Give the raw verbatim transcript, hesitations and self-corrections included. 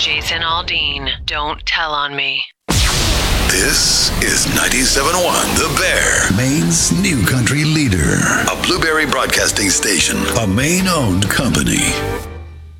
Jason Aldean. Don't tell on me. This is ninety-seven point one The Bear, Maine's new country leader. A Blueberry Broadcasting Station, a Maine-owned company.